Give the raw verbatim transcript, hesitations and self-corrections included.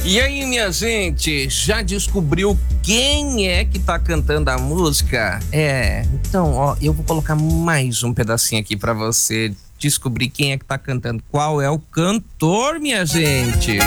E aí, minha gente, já descobriu quem é que tá cantando a música? É, então, ó, eu vou colocar mais um pedacinho aqui pra você descobrir quem é que tá cantando. Qual é o cantor, minha gente?